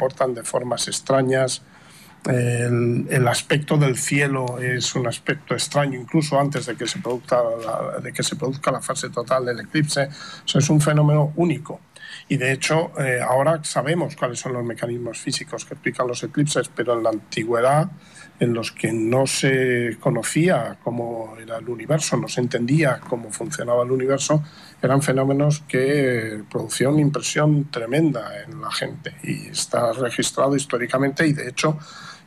comportan de formas extrañas. El aspecto del cielo es un aspecto extraño, incluso antes de que se produzca la fase total del eclipse. O sea, es un fenómeno único. Y de hecho, ahora sabemos cuáles son los mecanismos físicos que explican los eclipses, pero en la antigüedad, en los que no se conocía cómo era el universo, no se entendía cómo funcionaba el universo, eran fenómenos que producían una impresión tremenda en la gente. Y está registrado históricamente y, de hecho,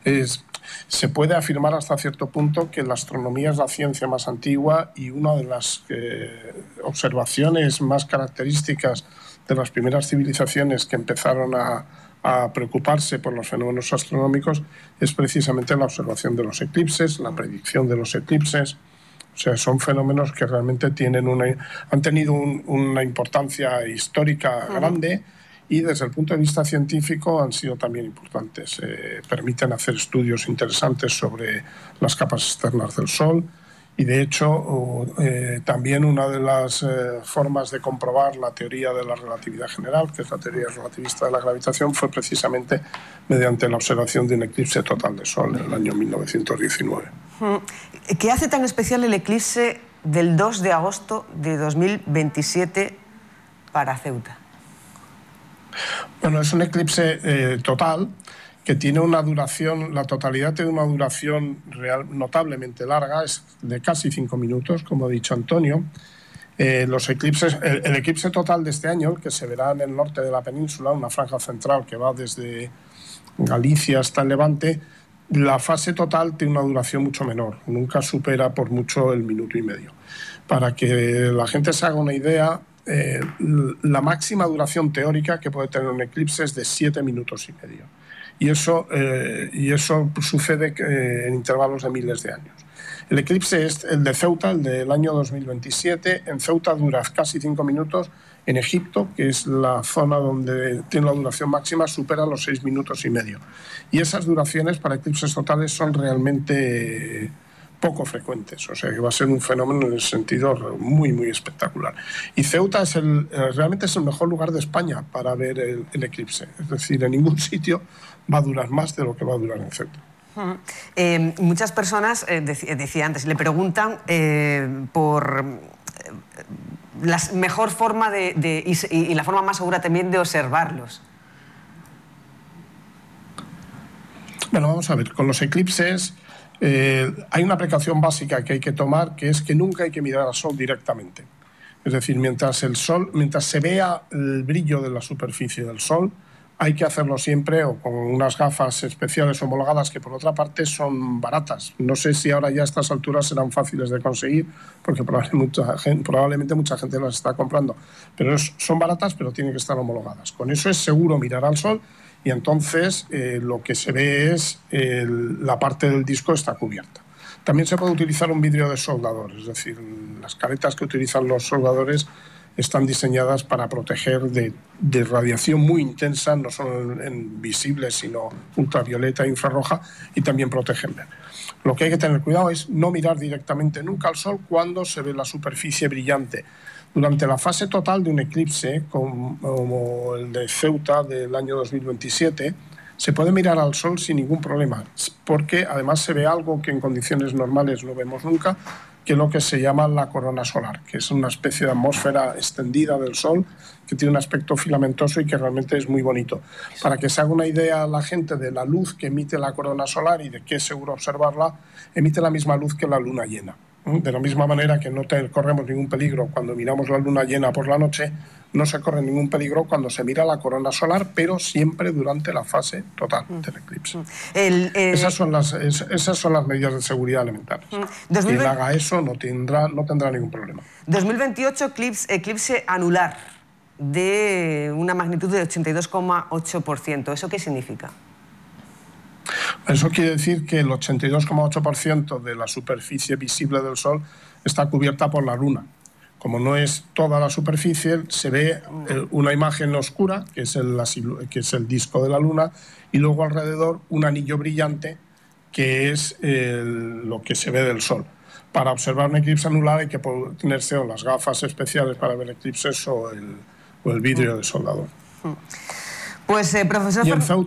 se puede afirmar hasta cierto punto que la astronomía es la ciencia más antigua y una de las observaciones más características de las primeras civilizaciones que empezaron a preocuparse por los fenómenos astronómicos es precisamente la observación de los eclipses, la predicción de los eclipses. O sea, son fenómenos que realmente han tenido una importancia histórica grande y desde el punto de vista científico han sido también importantes. Permiten hacer estudios interesantes sobre las capas externas del Sol. Y de hecho, también una de las formas de comprobar la teoría de la relatividad general, que es la teoría relativista de la gravitación, fue precisamente mediante la observación de un eclipse total de Sol en el año 1919. ¿Qué hace tan especial el eclipse del 2 de agosto de 2027 para Ceuta? Bueno, es un eclipse total, que tiene una duración, la totalidad tiene una duración notablemente larga, es de casi 5 minutos, como ha dicho Antonio. Los eclipses, el eclipse total de este año, el que se verá en el norte de la península, una franja central que va desde Galicia hasta el Levante, la fase total tiene una duración mucho menor, nunca supera por mucho el minuto y medio. Para que la gente se haga una idea, la máxima duración teórica que puede tener un eclipse es de 7 minutos y medio. Y eso sucede en intervalos de miles de años. El eclipse es el de Ceuta, el del año 2027. En Ceuta dura casi 5 minutos. En Egipto, que es la zona donde tiene la duración máxima, supera los 6 minutos y medio. Y esas duraciones para eclipses totales son realmente poco frecuentes, o sea que va a ser un fenómeno en el sentido muy, muy espectacular. Y Ceuta realmente es el mejor lugar de España para ver el eclipse, es decir, en ningún sitio va a durar más de lo que va a durar en Ceuta. Muchas personas, decía antes, le preguntan por la mejor forma y la forma más segura también de observarlos. Bueno, vamos a ver, con los eclipses hay una precaución básica que hay que tomar, que es que nunca hay que mirar al Sol directamente. Es decir, mientras se vea el brillo de la superficie del Sol, hay que hacerlo siempre o con unas gafas especiales homologadas que, por otra parte, son baratas. No sé si ahora ya a estas alturas serán fáciles de conseguir, porque probablemente mucha gente las está comprando. Pero son baratas, pero tienen que estar homologadas. Con eso es seguro mirar al Sol y entonces lo que se ve es la parte del disco está cubierta. También se puede utilizar un vidrio de soldador, es decir, las caretas que utilizan los soldadores están diseñadas para proteger de radiación muy intensa, no solo visible, sino ultravioleta e infrarroja, y también protegen. Lo que hay que tener cuidado es no mirar directamente nunca al Sol cuando se ve la superficie brillante. Durante la fase total de un eclipse, como el de Ceuta del año 2027, se puede mirar al Sol sin ningún problema, porque además se ve algo que en condiciones normales no vemos nunca, que es lo que se llama la corona solar, que es una especie de atmósfera extendida del Sol que tiene un aspecto filamentoso y que realmente es muy bonito. Para que se haga una idea la gente de la luz que emite la corona solar y de qué es seguro observarla, emite la misma luz que la luna llena. De la misma manera que no corremos ningún peligro cuando miramos la luna llena por la noche, no se corre ningún peligro cuando se mira la corona solar, pero siempre durante la fase total del eclipse. Esas son las medidas de seguridad elementales. Quien haga eso no tendrá ningún problema. 2028, eclipse anular de una magnitud de 82,8%. ¿Eso qué significa? Eso quiere decir que el 82,8% de la superficie visible del Sol está cubierta por la Luna. Como no es toda la superficie, se ve una imagen oscura, que es el disco de la Luna, y luego alrededor un anillo brillante, que es lo que se ve del Sol. Para observar un eclipse anular hay que tenerse o las gafas especiales para ver eclipses o el vidrio de soldador. Pues, profesor...